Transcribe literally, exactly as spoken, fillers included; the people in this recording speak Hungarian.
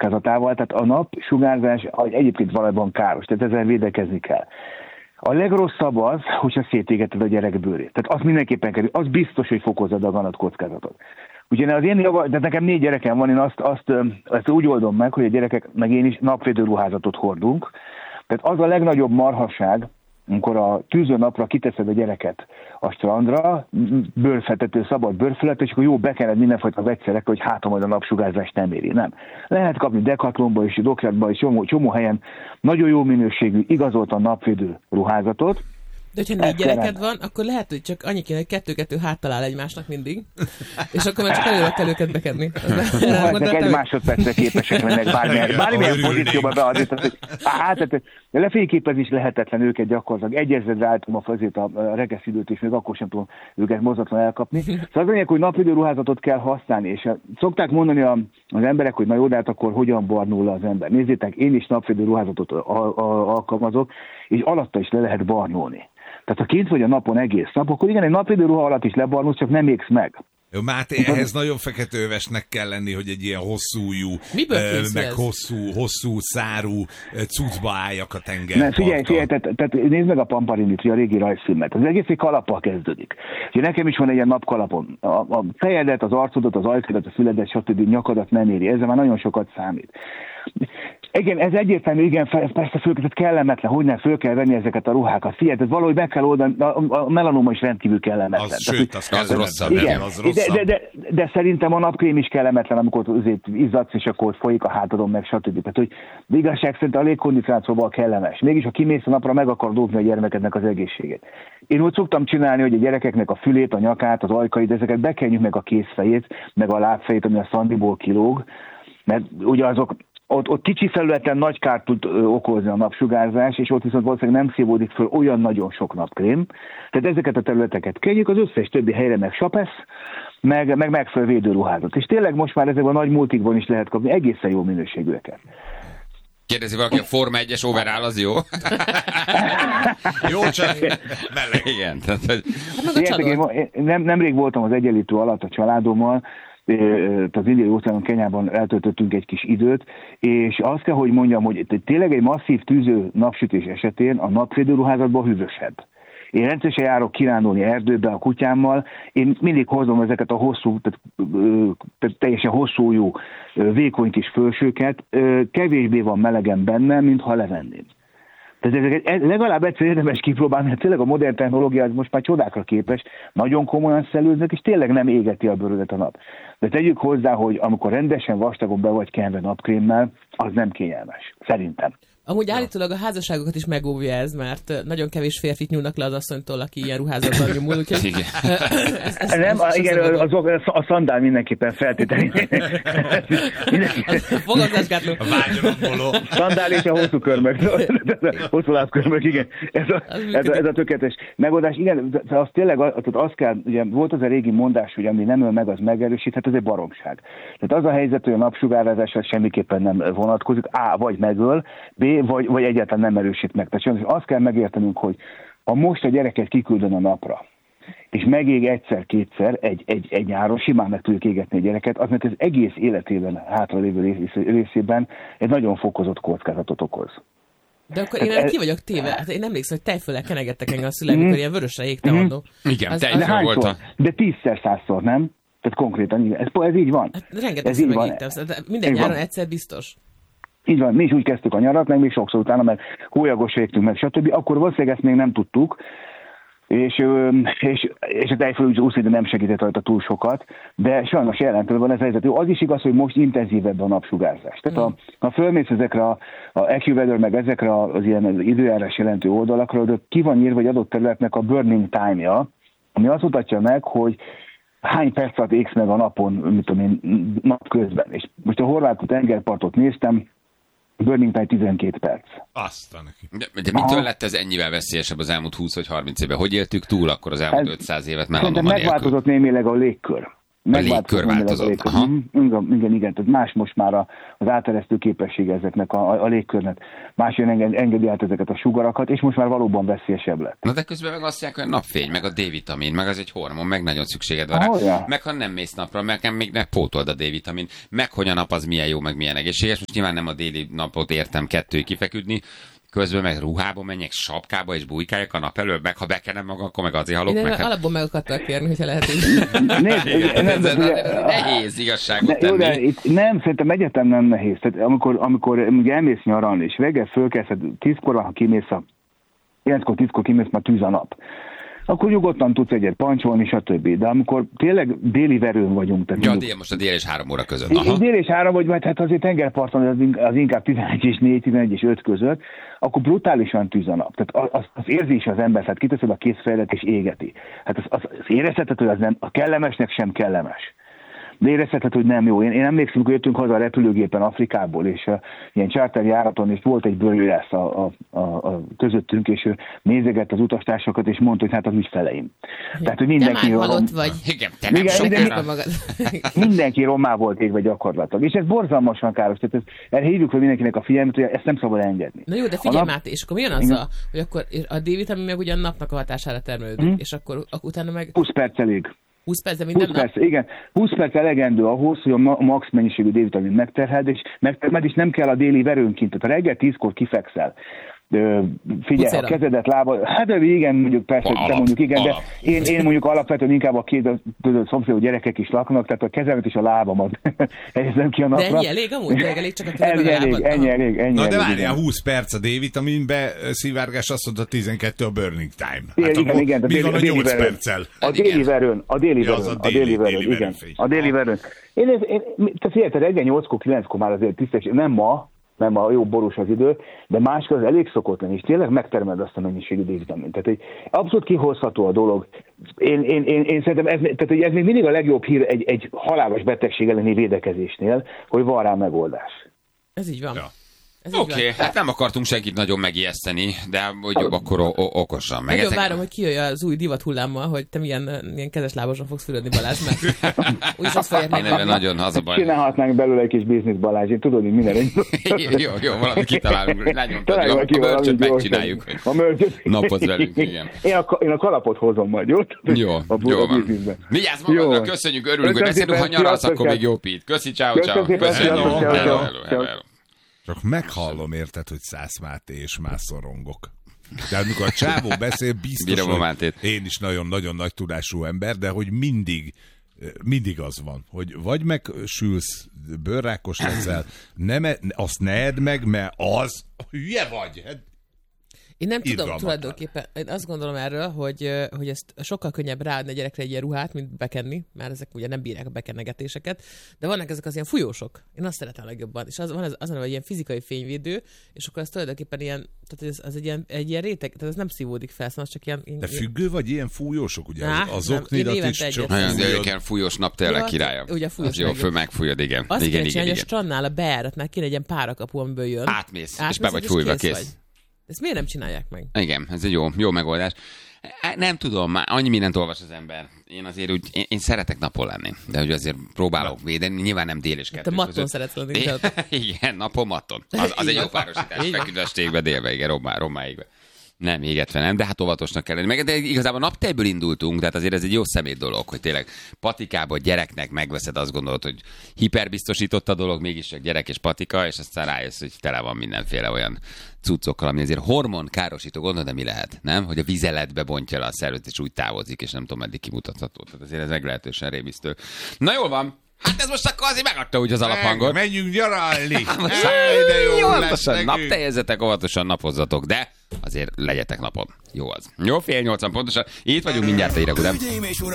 kockázatával, tehát a napsugárzás egyébként valójában káros, tehát ezzel védekezni kell. A legrosszabb az, hogyha szétégeted a gyerek bőrét. Tehát az mindenképpen kerül, az biztos, hogy fokozza a daganat kockázatot. Ugye az én java, de nekem négy gyerekem van, én azt, azt, azt úgy oldom meg, hogy a gyerekek, meg én is napvédő ruházatot hordunk. Tehát az a legnagyobb marhaság, amikor a tűző napra kiteszed a gyereket a strandra, bőrfetető, szabad bőrfelet, és akkor jó, bekened mindenfajta vegyszerekkel, hogy hát, majd a napsugárzást nem éri. Nem. Lehet kapni Decathlonba és Docklandba és csomó, csomó helyen nagyon jó minőségű, igazoltan napvédő ruházatot. De hogyha négy gyereked van, akkor lehet, hogy csak annyi kéne, hogy kettő-kettő háttal áll egymásnak mindig, és akkor már csak előre kell őket bekedni. Ezek egy másodpercre képesek lennek bármilyen, bármilyen pozícióba beadni. Hát, lefényképezés lehetetlen őket gyakorlatilag. Egyezredre álltam a fazét a reggesz időt, és még akkor sem tudom őket mozatlan elkapni. Szóval az lényeg, hogy napvédő ruházatot kell használni, és szokták mondani az emberek, hogy na jó, de hát akkor hogyan barnul az ember. Nézzétek, én is napvédő ruházatot alkalmazok, és alatta is le lehet barnulni. Tehát ha kint vagy a napon egész nap, akkor igen, egy napvédő ruha alatt is lebarnulsz, csak nem égsz meg. Jó, Máté, ehhez nagyon feketővesnek kell lenni, hogy egy ilyen hosszújú, meg hosszú, hosszú szárú cuccba álljak a tengerparton. Ne, figyelj, figyelj, tehát, tehát nézd meg a Pamparinit, a régi rajzfilmet. Az egész egy kalappal kezdődik. Ugye nekem is van egy ilyen napkalapom. A, a fejedet, az arcodat, az ajkadat, a füledet, stb. Nyakadat nem éri. Ezzel már nagyon sokat számít. Igen, ez egyértelmű, igen, persze föl, kellemetlen, hogy nem föl kell venni ezeket a ruhákat. Figyelj, tehát valahogy meg kell oldani, a melanoma is rendkívül kellemetlen. Az, tehát, sőt, az, az rosszabb, igen, igen, az rosszabb. De, de, de, de szerintem a napkrém is kellemetlen, amikor azért izzadsz, és akkor folyik a hátadon, meg stb. Tehát, hogy igazság szerint a légkondicionációval kellemes. Mégis, ha kimész a napra, meg akarod óvni a gyermekednek az egészségét. Én úgy szoktam csinálni, hogy a gyerekeknek a fülét, a nyakát, az ajkait, ezeket bekenjük meg a kézfejét, meg a lábfejét, ami a szandiból kilóg, mert ugye azok Ott, ott kicsi felületen nagy kárt tud ö, okozni a napsugárzás, és ott viszont valószínűleg nem szívódik föl olyan nagyon sok napkrém. Tehát ezeket a területeket kenjük, az összes többi helyre meg sapesz, meg, meg megfelelő védőruházat. És tényleg most már ezekben a nagy multikban is lehet kapni egészen jó minőségűeket. Kérdezi valaki, a Forma egyes overall az jó? Jó, csak meleg. Igen. Tehát, hogy... hát én, én nem, nemrég voltam az Egyenlítő alatt a családommal, az indiai óceánon, Kenyában eltöltöttünk egy kis időt, és azt kell, hogy mondjam, hogy tényleg egy masszív tűző napsütés esetén a napvédőruházatban hűvösebb. Én rendszeresen járok kirándulni erdőbe a kutyámmal, én mindig hozom ezeket a hosszú, tehát, tehát teljesen hosszújú, vékony kis fölsőket, kevésbé van melegen benne, mint ha levenném. Tehát ezeket legalább egyszer érdemes kipróbálni, mert tényleg a modern technológia az most már csodákra képes, nagyon komolyan szellőznek, és tényleg nem égeti a bőrödet a nap. De tegyük hozzá, hogy amikor rendesen vastagon be vagy kenve napkrémmel, az nem kényelmes. Szerintem. Amúgy állítólag a házasságokat is megóvja ez, mert nagyon kevés férfit nyúlnak le az asszonytól, aki ilyen ruházatban nyomul. Úgyhogy... ez, ez, nem, ez igen, az, a szandál mindenképpen feltételi. Fogadásgátló. A vágyalatboló. Szandál és a hosszú körmök. Hosszú lábkörmök, igen. Ez a, ez, a, ez a tökéletes megoldás. Igen, az tényleg az kell, ugye volt az a régi mondás, hogy ami nem öl meg, az megerősít, hát ez egy baromság. Tehát az a helyzet, hogy a napsugározás semmiképpen nem vonatkozik. A, vagy megöl, B, vagy, vagy egyáltalán nem erősít meg. Tehát azt kell megértenünk, hogy ha most a gyereket kiküldön a napra, és megég egyszer-kétszer egy, egy, egy nyáron, simán meg tudjuk égetni a gyereket, aznak az egész életében, hátralévő részében egy nagyon fokozott kockázatot okoz. De akkor én hát ki vagyok téve. Hát én emlékszem, hogy tejföle kenegettek engem a szüleim, amikor ilyen vörösre égte mm-hmm. mondó. Igen, tejföl volt a... De tízszer, százszor, nem? Tehát konkrétan, igen. Ez, ez így van. Hát rengetegszer megégtem. Minden nyáron egyszer biztos. Így van, mi is úgy kezdtük a nyarat, meg még sokszor utána, mert hólyagos égtünk meg, stb. Akkor valószínűleg ezt még nem tudtuk, és, és, és a tejföl úszítő nem segített rajta túl sokat, de sajnos jelentően van ez a helyzet. Jó, az is igaz, hogy most intenzívebb a napsugárzás. Tehát ha, ha fölmész ezekre a, a AccuWeather, meg ezekre az ilyen időjárás jelentő oldalakra, de ki van írva egy adott területnek a burning time-ja, ami azt mutatja meg, hogy hány perc alatt égsz meg a napon, mit tudom én, napközben. És most a horvát tengerpartot néztem, burning time tizenkét perc. Aztán neki. De, de mitől lett ez ennyivel veszélyesebb az elmúlt húsz vagy harminc évben? Hogy éltük túl akkor az elmúlt ez, ötszáz évet melanoma nélkül? Megváltozott némileg a légkör. A légkör változott. Aha. Igen, igen, igen, tehát más most már az áteresztő képessége ezeknek a, a légkörnek. Más jön engedi, engedi át ezeket a sugarakat, és most már valóban veszélyesebb lett. Na de közben meg azt mondják, hogy a napfény, meg a D-vitamin, meg az egy hormon, meg nagyon szükséged van ah, rá. Ja. Meg ha nem mész napra, meg még ne pótold a D-vitamin, meg hogy a nap az milyen jó, meg milyen egészséges. Most nyilván nem a déli napot értem kettőig kifeküdni, közben meg ruhába menjek, sapkába és bújkáljak a nap előbb, meg ha bekenem magam, akkor meg azért halok én meg. Én alapból meg akartak kérni, hogyha lehet így. Nehéz igazságot ne, tenni. Jó, de itt nem, szerintem egyetem nem nehéz. Tehát amikor, amikor ugye elmész nyaralni, és reggel fölkelsz, tízkor van, ha kimész a kilenckor, tízkor kimész, már tűz a nap. Akkor nyugodtan tudsz egyet pancsolni, stb. De amikor tényleg déli verőn vagyunk... Tehát ja, mondjuk, dél, most a dél és három óra között. Aha. Dél és három vagy, mert hát azért tengerparton az, az inkább tizenegy és négy, tizenegy és öt között, akkor brutálisan tűz a nap. Tehát az, az érzi is az ember, tehát kiteszed a kézfejlet és égeti. Hát az, az, az érezheted, hogy az nem, a kellemesnek sem kellemes. De érezheted, hogy nem jó. Én, én emlékszem, hogy jöttünk haza a repülőgépen Afrikából, és uh, ilyen charterjáraton, és volt egy bőrülász a, a, a, a közöttünk, és ő nézegett az utastársakat, és mondta, hogy hát az ügyfeleim. Tehát, hogy mindenki... Te már halott vagy. Igen, te nem sokára. Mindenki rommá volt égve gyakorlatilag. És ez borzalmasan káros. Tehát ez, erre hívjuk fel mindenkinek a figyelmet, hogy ezt nem szabad engedni. Na jó, de figyelj nap... Máté, és akkor mi jön az, a, hogy akkor a D-vitamin meg ugyan napnak a hatására termelődik, hmm. és akkor, akkor utána meg... húsz perc elég. húsz perc, de minden húsz perc, igen. húsz perc elegendő ahhoz, hogy a max mennyiségű D-vitamin megterheld, és megtermed, és nem kell a déli verőnként. Tehát a reggel tízkor kifekszel. Figyelj, Pucéra. A kezedet, lábad, hát igen, mondjuk persze, te mondjuk igen, alap. De én, én mondjuk alapvetően inkább a két szomszédú gyerekek is laknak, tehát a kezemet és a lábamat helyezem ki a napra. De ennyi elég amúgy? Elég csak a ennyi elég, ennyi elég, ennyi Na de elég, várjál, húsz perc a D-vitaminbe, szivárgás azt mondta tizenkettő a burning time. Hát igen, igen, mi van a nyolc perccel? A déli verőn, a déli verőn, a déli verőn, igen. A déli verőn. Én, én, tehát figyelj, reggel nyolckor, kilenckor már azért tisztesség, nem ma, nem a jó borús az idő, de máskor az elég szokott lenni, és tényleg megtermeld azt a mennyiségű D-vitamint. Tehát egy abszolút kihozható a dolog. Én, én, én, én szerintem ez, tehát, hogy ez még mindig a legjobb hír egy, egy halálos betegség elleni védekezésnél, hogy van rá megoldás. Ez így van. Ja. Oké, okay, hát nem akartunk senkit nagyon megijeszteni, de hogy jobb akkor o- o- okosan. Meg nagyon ezek... várom, hogy kijöjj az új divat hullámmal, hogy te milyen, milyen kezes lábosan fogsz fürödni, Balázs, mert úgyis azt fogják megkapni. Nagyon az a baj. Csinálhatnánk belőle egy kis biznisz, Balázs, én tudod, hogy minden egy... jó, jó, valamit kitalálunk, lányomtad, a, a mörcsöt megcsináljuk, hogy napozz velünk, igen. Én a, én a kalapot hozom majd, jó? Jó, jó van. Vigyázz magadnak, köszönjük, örülünk, hogy beszélünk, ha nyaralsz, akkor még jó Pít. Köszi, ciao, ciao. Köszönjük. Csak meghallom, érted, hogy Szász Máté és más szorongok. De amikor a csávó beszél, biztos, hogy én is nagyon-nagyon nagy tudású ember, de hogy mindig, mindig az van, hogy vagy megsülsz, bőrrákos leszel, nem, azt ne edd meg, mert az, hülye vagy. Én nem tudom tulajdonképpen, én azt gondolom erről, hogy, hogy ezt sokkal könnyebb ráadni a gyerekre egy ilyen ruhát, mint bekenni, mert ezek ugye nem bírják a bekennegetéseket, de vannak ezek az ilyen fújósok. Én azt szeretem legjobban. És az van az, az, az ilyen fizikai fényvédő, és akkor ez tulajdonképpen ilyen, tehát ez, az egy ilyen, egy ilyen réteg, tehát ez nem szívódik fel, szóval csak ilyen... De függő vagy ilyen fújósok, ugye? Á, az oknidat is csak... Nagyon gyereken fújós nap tényleg királya. Ugye fújós jó, föl megfújod, igen. Azt igen, kell csinálni, igen, hogy a strandnál a bejáratnál kéne egy ilyen párakapu, amiből jön. Átmész, Átmész és be vagy fújva, kész. kész. Ezt miért nem csinálják meg? Igen, ez egy jó, jó megoldás. Nem tudom, már annyi mindent olvas az ember. Én azért úgy, én, én szeretek napon lenni, de hogy azért próbálok védeni, nyilván nem dél és kettő. Te matton szeretsz lenni. Igen, napon matton. Az, az egy jó párosítás, feküdösségbe, délbe, igen, rommá, rommáigbe. Nem, égetve nem, de hát óvatosnak kell lenni. Meg, de igazából naptejből indultunk, tehát azért ez egy jó szemét dolog, hogy tényleg patikába gyereknek megveszed, azt gondolod, hogy hiperbiztosított a dolog, mégis csak gyerek és patika, és aztán rájössz, hogy tele van mindenféle olyan cuccokkal, ami azért hormonkárosító, gondolod, de mi lehet, nem? Hogy a vizeletbe bontja le a szervet, és úgy távozik, és nem tudom, meddig kimutatható. Tehát azért ez meglehetősen rémisztő. Na jól van. Hát ez most akkor azért megadta úgy az alaphangot. Menjünk nyaralni! De jó óvatosan napteljezetek, óvatosan napozzatok, de azért legyetek napon. Jó az. Jó, fél nyolcan pontosan. Itt vagyunk mindjárt a hírek után.